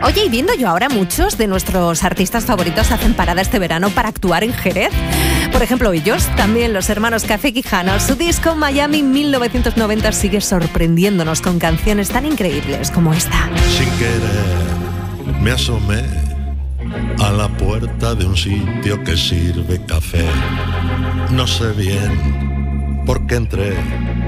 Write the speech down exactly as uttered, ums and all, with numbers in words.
Oye, y viendo yo ahora, muchos de nuestros artistas favoritos hacen parada este verano para actuar en Jerez. Por ejemplo, ellos, también los hermanos Café Quijano. Su disco Miami mil novecientos noventa sigue sorprendiéndonos con canciones tan increíbles como esta. Sin querer me asomé a la puerta de un sitio que sirve café. No sé bien por qué entré,